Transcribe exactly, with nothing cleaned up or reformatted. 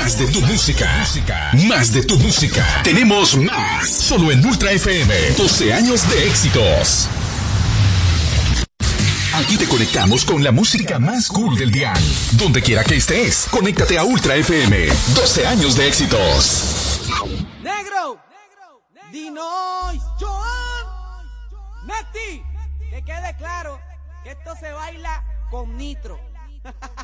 Más de tu música. Más de tu música. Tenemos más. Solo en Ultra F M. doce años de éxitos. Aquí te conectamos con la música más cool del dial. Donde quiera que estés, conéctate a Ultra F M. doce años de éxitos. Negro, Dinois, Joan, Nati, que quede claro que esto se baila con nitro.